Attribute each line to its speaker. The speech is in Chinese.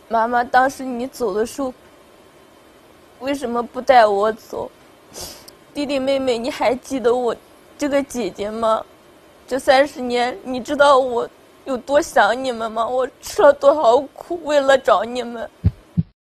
Speaker 1: 妈妈，当时你走的时候，为什么不带我走？弟弟妹妹，你还记得我这个姐姐吗？这30年，你知道我有多想你们吗？我吃了多少苦，为了找你们。